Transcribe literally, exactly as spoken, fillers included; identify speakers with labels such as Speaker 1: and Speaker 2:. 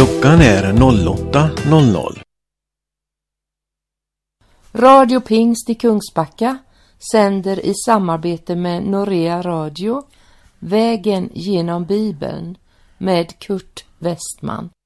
Speaker 1: Klockan är åtta noll noll.
Speaker 2: Radio Pingst i Kungsbacka sänder i samarbete med Norea Radio Vägen genom Bibeln med Kurt Westman.